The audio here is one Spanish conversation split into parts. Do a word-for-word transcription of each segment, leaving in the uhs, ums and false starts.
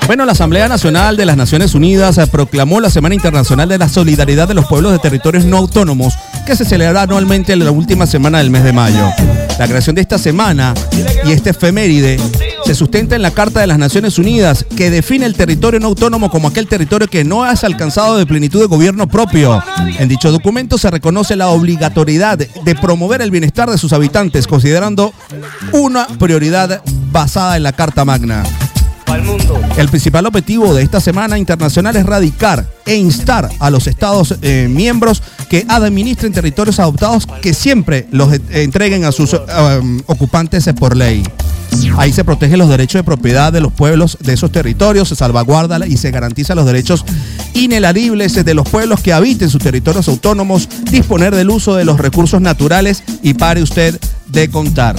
Bueno, la Asamblea Nacional de las Naciones Unidas eh, proclamó la Semana Internacional de la Solidaridad de los Pueblos de Territorios No Autónomos, que se celebra anualmente en la última semana del mes de mayo. La creación de esta semana y este efeméride se sustenta en la Carta de las Naciones Unidas, que define el territorio no autónomo como aquel territorio que no has alcanzado de plenitud de gobierno propio. En dicho documento se reconoce la obligatoriedad de promover el bienestar de sus habitantes, considerando una prioridad basada en la Carta Magna. El principal objetivo de esta semana internacional es radicar e instar a los estados eh, miembros que administren territorios adoptados, que siempre los eh, entreguen a sus um, ocupantes eh, por ley. Ahí se protegen los derechos de propiedad de los pueblos de esos territorios, se salvaguarda y se garantiza los derechos inalienables de los pueblos que habiten sus territorios autónomos, disponer del uso de los recursos naturales y pare usted de contar.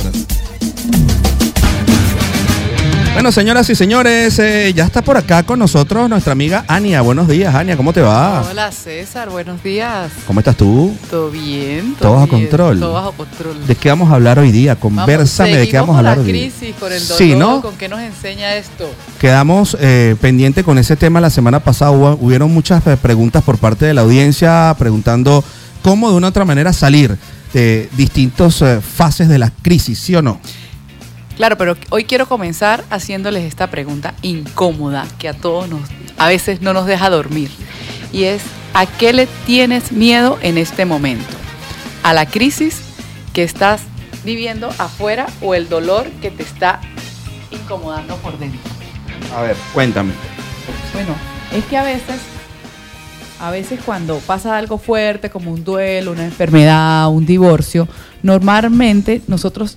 Bueno, señoras y señores, eh, ya está por acá con nosotros nuestra amiga Ania. Buenos días, Ania, ¿cómo te va? Hola, César, buenos días. ¿Cómo estás tú? Todo bien, todo, ¿Todo bajo bien, control? Todo bajo control. ¿De qué vamos a hablar hoy día? Convérsame de qué vamos a hablar hoy día. Con la crisis, con el dolor, sí, ¿no? ¿Con qué nos enseña esto? Quedamos eh, pendientes con ese tema la semana pasada. Hubo, hubieron muchas eh, preguntas por parte de la audiencia preguntando cómo de una u otra manera salir de distintas eh, fases de la crisis, ¿sí o no? Claro, pero hoy quiero comenzar haciéndoles esta pregunta incómoda que a todos nos, a veces no nos deja dormir. Y es, ¿a qué le tienes miedo en este momento? ¿A la crisis que estás viviendo afuera o el dolor que te está incomodando por dentro? A ver, cuéntame. Bueno, es que a veces, a veces cuando pasa algo fuerte como un duelo, una enfermedad, un divorcio, normalmente nosotros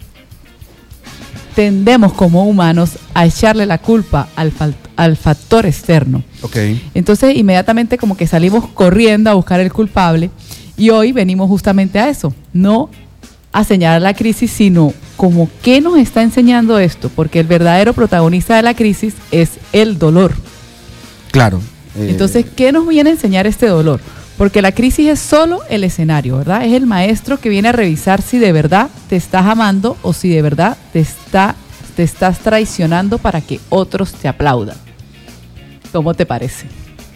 tendemos como humanos a echarle la culpa al, fa- al factor externo. Okay. Entonces inmediatamente como que salimos corriendo a buscar el culpable, y hoy venimos justamente a eso, no a señalar la crisis, sino como qué nos está enseñando esto, porque el verdadero protagonista de la crisis es el dolor. Claro. Eh... Entonces, ¿qué nos viene a enseñar este dolor? Porque la crisis es solo el escenario, ¿verdad? Es el maestro que viene a revisar si de verdad te estás amando o si de verdad te, está, te estás traicionando para que otros te aplaudan. ¿Cómo te parece?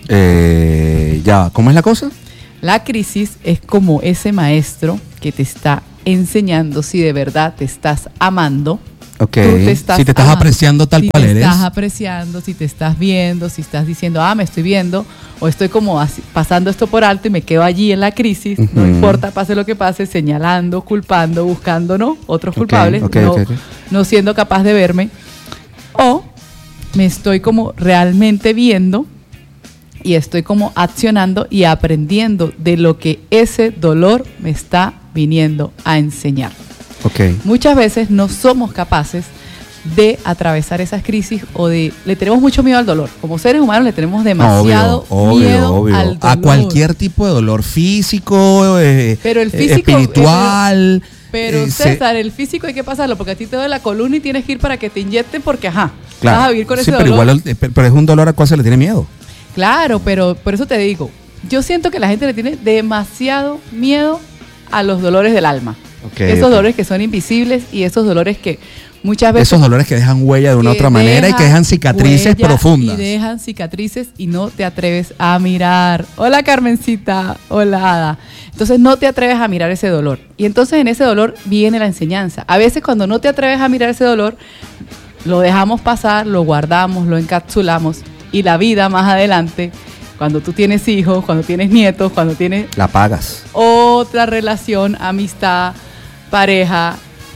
Eh, ya, ¿cómo es la cosa? La crisis es como ese maestro que te está enseñando si de verdad te estás amando. Okay. Te estás si te estás amando, apreciando tal si cual te eres. Si estás apreciando, si te estás viendo, si estás diciendo, ah, me estoy viendo, o estoy como así, pasando esto por alto y me quedo allí en la crisis, uh-huh. No importa, pase lo que pase, señalando, culpando, buscando, ¿no? Otros culpables, okay, okay, no, okay, okay. no siendo capaz de verme. O me estoy como realmente viendo y estoy como accionando y aprendiendo de lo que ese dolor me está viniendo a enseñar. Okay. Muchas veces no somos capaces de atravesar esas crisis o de le tenemos mucho miedo al dolor. Como seres humanos le tenemos demasiado obvio, miedo obvio, obvio. al dolor. A cualquier tipo de dolor físico, eh, pero el físico espiritual. Pero, pero eh, César, el físico hay que pasarlo porque a ti te duele la columna y tienes que ir para que te inyecten porque ajá, claro, vas a vivir con sí, ese pero dolor. Igual, pero es un dolor al cual se le tiene miedo. Claro, pero por eso te digo, yo siento que la gente le tiene demasiado miedo a los dolores del alma. Okay, esos okay. dolores que son invisibles y esos dolores que muchas veces... Esos dolores que dejan huella de una u otra manera y que dejan cicatrices profundas. Y dejan cicatrices y no te atreves a mirar. Hola, Carmencita. Hola, Ada. Entonces no te atreves a mirar ese dolor. Y entonces en ese dolor viene la enseñanza. A veces cuando no te atreves a mirar ese dolor, lo dejamos pasar, lo guardamos, lo encapsulamos y la vida más adelante... Cuando tú tienes hijos, cuando tienes nietos, cuando tienes... La pagas. Otra relación, amistad, pareja,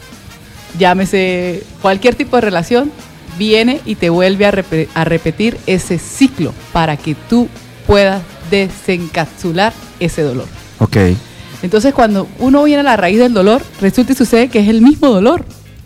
llámese cualquier tipo de relación, viene y te vuelve a, rep- a repetir ese ciclo para que tú puedas desencapsular ese dolor. Ok. Entonces, cuando uno viene a la raíz del dolor, resulta y sucede que es el mismo dolor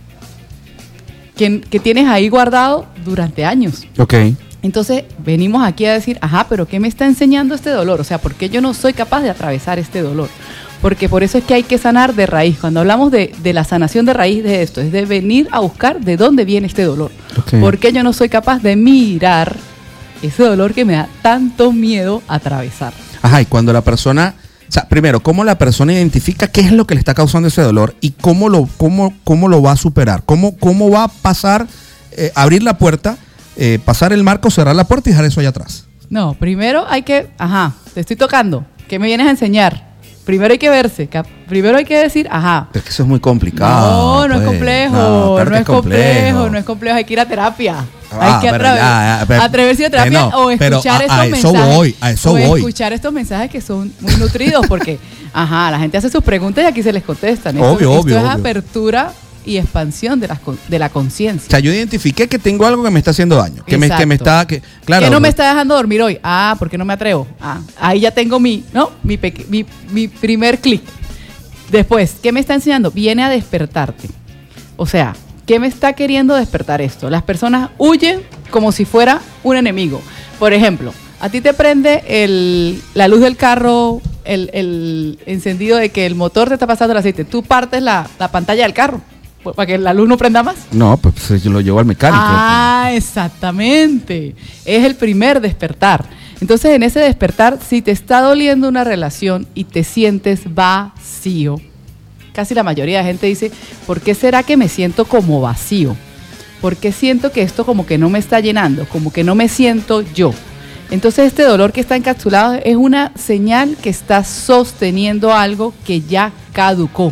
que, que tienes ahí guardado durante años. Ok. Entonces venimos aquí a decir, ajá, pero ¿qué me está enseñando este dolor? O sea, ¿por qué yo no soy capaz de atravesar este dolor? Porque por eso es que hay que sanar de raíz. Cuando hablamos de, de la sanación de raíz de esto, es de venir a buscar de dónde viene este dolor. Okay. ¿Por qué yo no soy capaz de mirar ese dolor que me da tanto miedo atravesar? Ajá, y cuando la persona... O sea, primero, ¿cómo la persona identifica qué es lo que le está causando ese dolor y cómo lo, cómo, cómo lo va a superar? ¿Cómo, cómo va a pasar, eh, abrir la puerta eh, pasar el marco, cerrar la puerta y dejar eso allá atrás. No, primero hay que, ajá, te estoy tocando, ¿qué me vienes a enseñar? Primero hay que verse, primero hay que decir, ajá. Pero es que eso es muy complicado. No, no pues. es complejo, no, no es es complejo. complejo, no es complejo, hay que ir a terapia. Ah, hay que pero atre- ya, ya, pero- atreverse a ir a terapia eh, no, o escuchar pero a- a estos eso mensajes. voy, a eso o voy. escuchar estos mensajes que son muy nutridos porque, ajá, la gente hace sus preguntas y aquí se les contestan. Esto, Obvio, esto obvio, es obvio. apertura y expansión de la, con- de la O conciencia. sea, yo identifiqué que tengo algo que me está haciendo daño. Que me, que me Exacto. está. Que, claro, que no me está dejando dormir hoy. Ah, ¿por qué no me atrevo? Ah, ahí ya tengo mi, ¿no? Mi, peque- mi, mi primer clic. Después, ¿qué me está enseñando? Viene a despertarte. O sea, ¿qué me está queriendo despertar esto? Las personas huyen como si fuera un enemigo. Por ejemplo, a ti te prende el, la luz del carro, el, el encendido de que el motor te está pasando el aceite. Tú partes la, la pantalla del carro pues, para que la luz no prenda más. No, pues yo lo llevo al mecánico. Ah, exactamente. Es el primer despertar. Entonces, en ese despertar, si te está doliendo una relación y te sientes vacío, casi la mayoría de gente dice, ¿por qué será que me siento como vacío? ¿Por qué siento que esto como que no me está llenando? Como que no me siento yo. Entonces, este dolor que está encapsulado es una señal que está sosteniendo algo que ya caducó.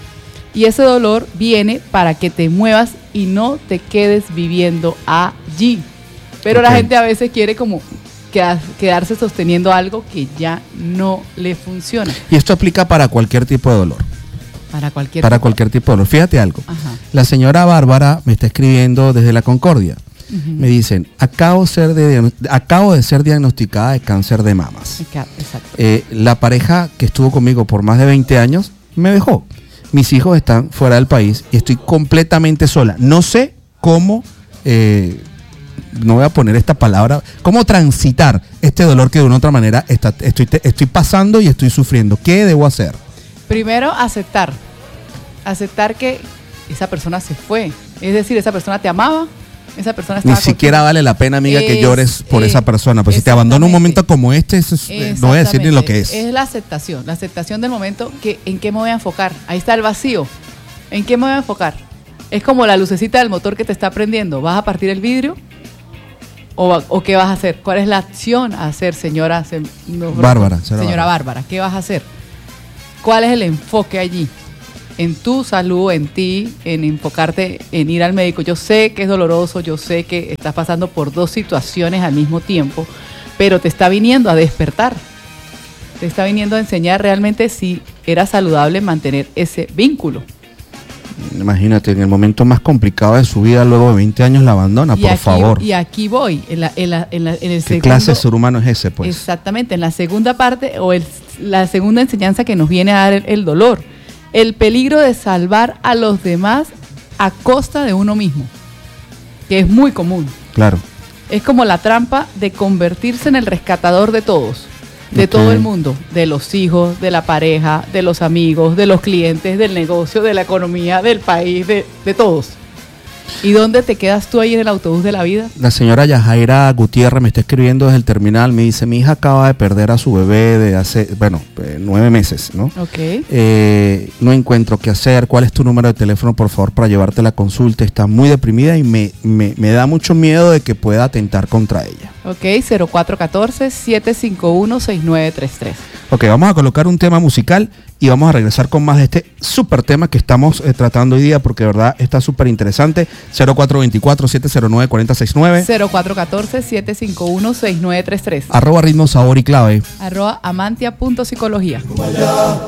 Y ese dolor viene para que te muevas y no te quedes viviendo allí. Pero Ok. la gente a veces quiere como queda- quedarse sosteniendo algo que ya no le funciona. Y esto aplica para cualquier tipo de dolor. Para cualquier Para tipo. cualquier tipo de dolor. Fíjate algo. Ajá. La señora Bárbara me está escribiendo desde la Concordia. Ujú. Me dicen, acabo, ser de, acabo de ser diagnosticada de cáncer de mamas. Acá, exacto. Eh, la pareja que estuvo conmigo por más de veinte años me dejó. Mis hijos están fuera del país y estoy completamente sola. No sé cómo, eh, no voy a poner esta palabra, cómo transitar este dolor que de una u otra manera está, estoy, te- estoy pasando y estoy sufriendo. ¿Qué debo hacer? Primero, aceptar. Aceptar que esa persona se fue. Es decir, esa persona te amaba, esa persona Ni estaba siquiera contigo. vale la pena, amiga, que Es- llores por eh, esa persona. Pues si te abandona un exactamente. momento como este, eso es- eh, no voy a decir ni lo que es. Es la aceptación, la aceptación del momento, que en qué me voy a enfocar. Ahí está el vacío. ¿En qué me voy a enfocar? Es como la lucecita del motor que te está prendiendo. ¿Vas a partir el vidrio? ¿O, va- o qué vas a hacer? ¿Cuál es la acción a hacer, señora? se- no, Bárbara, Señora, señora Bárbara, ¿qué vas a hacer? ¿Cuál es el enfoque allí? En tu salud, en ti, en enfocarte en ir al médico. Yo sé que es doloroso, yo sé que estás pasando por dos situaciones al mismo tiempo, pero te está viniendo a despertar. Te está viniendo a enseñar realmente si era saludable mantener ese vínculo. Imagínate, en el momento más complicado de su vida, luego de veinte años, la abandona, y por aquí, favor. Y aquí voy, en, la, en, la, en, la, en el ¿Qué segundo... clase de ser humano es ese, pues? Exactamente, en la segunda parte o el, la segunda enseñanza que nos viene a dar el, el dolor, el peligro de salvar a los demás a costa de uno mismo, que es muy común. Claro. Es como la trampa de convertirse en el rescatador de todos, de Ok. todo el mundo, de los hijos, de la pareja, de los amigos, de los clientes, del negocio, de la economía, del país, de, de todos. ¿Y dónde te quedas tú ahí en el autobús de la vida? La señora Yajaira Gutiérrez me está escribiendo desde el terminal, me dice, mi hija acaba de perder a su bebé de hace, bueno, eh, nueve meses, ¿no? Ok. Eh, no encuentro qué hacer, ¿cuál es tu número de teléfono, por favor, para llevarte la consulta? Está muy deprimida y me, me, me da mucho miedo de que pueda atentar contra ella. Ok, cero cuatro uno cuatro, siete cinco uno, seis nueve tres tres. Ok, vamos a colocar un tema musical y vamos a regresar con más de este súper tema que estamos eh, tratando hoy día, porque de verdad está súper interesante. cero cuatro dos cuatro, siete cero nueve, cuatro cero seis nueve. cero cuatro uno cuatro, siete cinco uno, seis nueve tres tres. Arroba ritmo, sabor y clave. Arroba amantia punto psicología.